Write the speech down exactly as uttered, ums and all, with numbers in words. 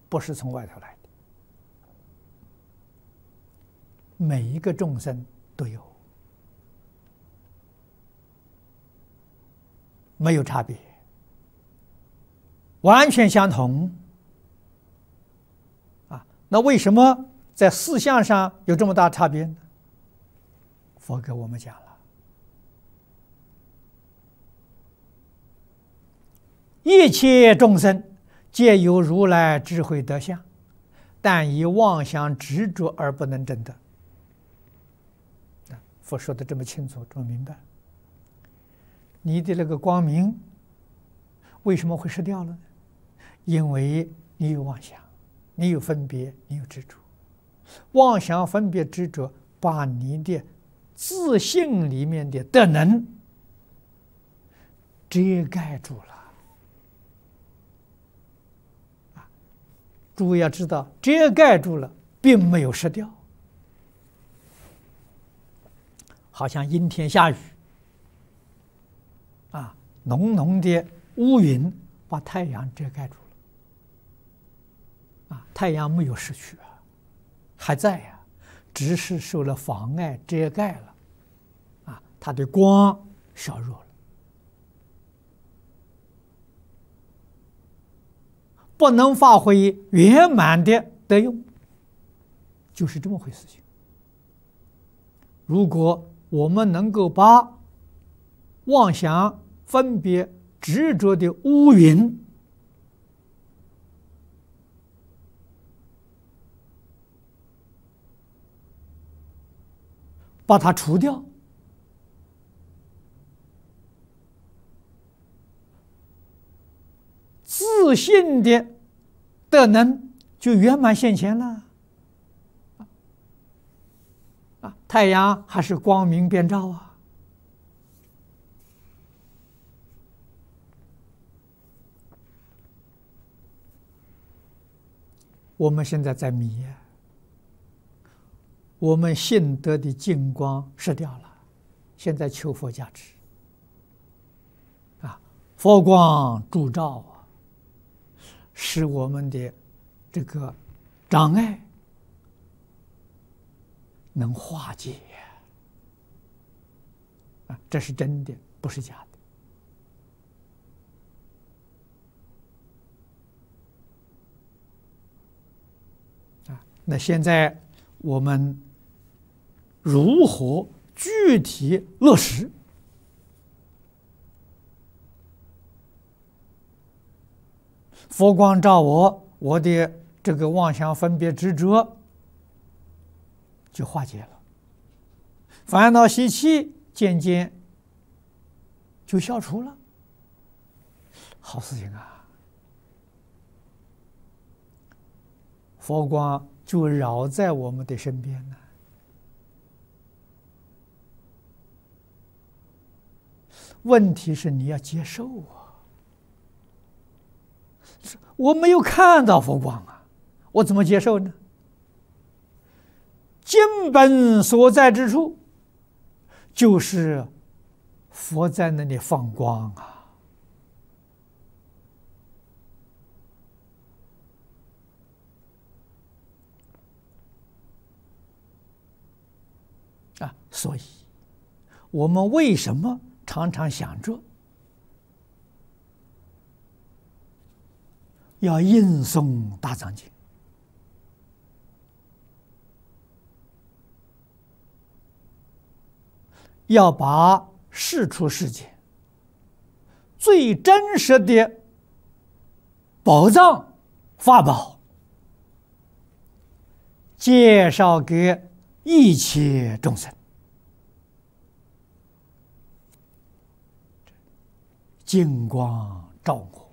不是从外头来的，每一个众生都有，没有差别，完全相同。啊，那为什么在思想上有这么大差别呢？佛给我们讲了。一切众生皆有如来智慧德相，但以妄想执着而不能证得。佛说的这么清楚，这么明白。你的那个光明为什么会失掉了呢？因为你有妄想，你有分别，你有执着。妄想、分别、执着，把你的自信里面的德能遮盖住了。诸位要知道，遮盖住了，并没有失掉。好像阴天下雨，啊，浓浓的乌云把太阳遮盖住了，啊，太阳没有失去啊，还在呀，只是受了妨碍遮盖了，啊，它的光削弱了。不能发挥圆满的德用，就是这么回事情。如果我们能够把妄想、分别、执着的乌云把它除掉，自信的德能就圆满现前了。啊，太阳还是光明遍照啊。我们现在在迷，我们信德的净光失掉了，现在求佛加持。啊，佛光烛照啊，使我们的这个障碍能化解啊，这是真的，不是假的啊。那现在我们如何具体落实？佛光照我，我的这个妄想、分别、执着就化解了，烦恼习气渐渐就消除了，好事情啊！佛光就绕在我们的身边呢。问题是你要接受啊！我没有看到佛光啊，我怎么接受呢？经本所在之处，就是佛在那里放光啊！啊，所以我们为什么常常想着要吟诵大藏经？要把世出世间最真实的宝藏法宝介绍给一切众生，净光照我，